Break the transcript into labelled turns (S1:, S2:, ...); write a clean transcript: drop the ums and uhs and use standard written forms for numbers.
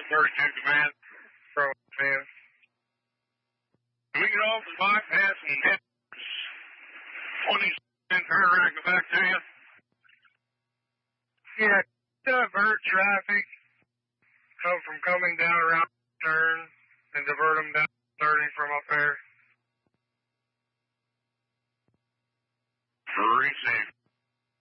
S1: 32 command. Pro 10. We get off the bypass and head 20 and turn around and go back to you. Yeah, divert traffic. Coming down around the turn and divert them down 30 from up there. Receive.